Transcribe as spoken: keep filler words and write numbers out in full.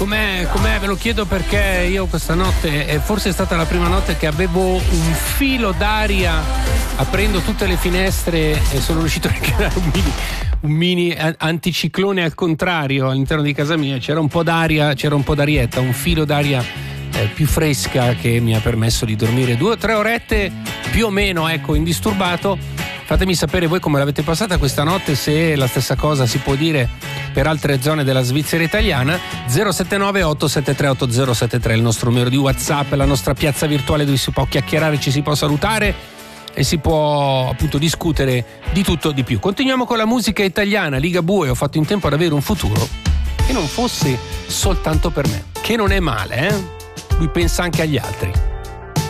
Com'è, com'è? Ve lo chiedo perché io questa notte, è forse è stata la prima notte che avevo un filo d'aria aprendo tutte le finestre e sono riuscito a creare un mini, un mini anticiclone al contrario all'interno di casa mia. C'era un po' d'aria, c'era un po' d'arietta, un filo d'aria eh, più fresca che mi ha permesso di dormire due o tre orette più o meno, ecco, indisturbato. Fatemi sapere voi come l'avete passata questa notte, se la stessa cosa si può dire per altre zone della Svizzera italiana. Zero sette nove otto sette tre otto zero sette tre, il nostro numero di WhatsApp, la nostra piazza virtuale dove si può chiacchierare, ci si può salutare e si può appunto discutere di tutto e di più. Continuiamo con la musica italiana. Ligabue, Ho fatto in tempo ad avere un futuro che non fosse soltanto per me, che non è male, eh? Lui pensa anche agli altri.